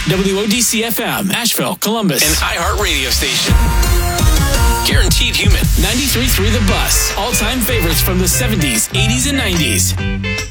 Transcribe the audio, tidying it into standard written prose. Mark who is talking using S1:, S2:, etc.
S1: WODC-FM, Asheville, Columbus.
S2: An iHeart radio station. Guaranteed human.
S1: 93.3 The Bus. All-time favorites from the 70s, 80s, and 90s.